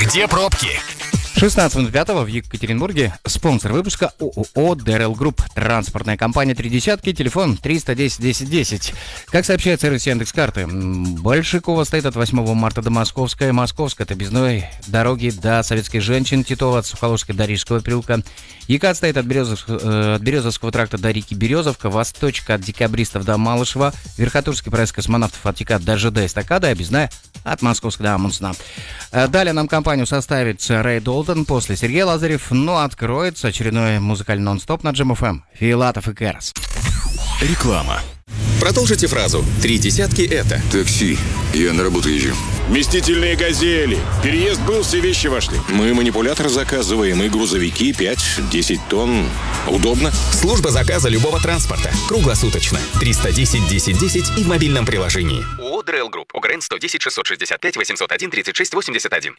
Где пробки? 16 минут 5 в Екатеринбурге. Спонсор выпуска ООО «ДРЛ Групп». Транспортная компания «Три десятки». Телефон 310 10 10. Как сообщает сервис Яндекс.Карты, Большакова стоит от 8 марта до Московской. Московская от объездной дороги до Советской женщин. Титова от Сухоложской до Рижского переулка. ЕКАТ стоит от Березовского тракта до реки Березовка. Восточка от Декабристов до Малышева. Верхотурский проезд космонавтов от ЕКАТ до ЖД Эстакада. Объездная от Московской до Амундсена. Далее нам компанию составит Рэй Долтон, после Сергей Лазарев, но откроется очередной музыкальный нон-стоп на Джем ФМ. Филатов и Кэрос. Реклама. Продолжите фразу. «Три десятки» — это... Такси. Я на работу езжу. Вместительные «Газели». Переезд был, все вещи вошли. Мы манипулятор заказываем и грузовики 5-10 тонн. Удобно. Служба заказа любого транспорта. Круглосуточно. 310 10 10 и в мобильном приложении. ООО «ДРЛ Групп». УГРН 110 665 801 36 81.